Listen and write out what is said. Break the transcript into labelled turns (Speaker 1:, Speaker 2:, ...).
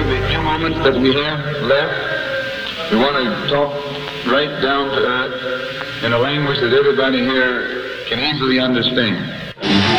Speaker 1: the few moments that we have left, we want to talk right down to earth in a language that everybody here can easily understand.